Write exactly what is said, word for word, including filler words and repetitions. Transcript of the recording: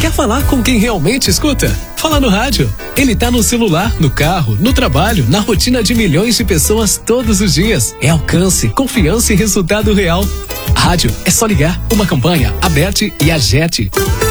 Quer falar com quem realmente escuta? Fala no rádio. Ele tá no celular, no carro, no trabalho, na rotina de milhões de pessoas todos os dias. É alcance, confiança e resultado real. Rádio é só ligar. Uma campanha, Aberte e Agete.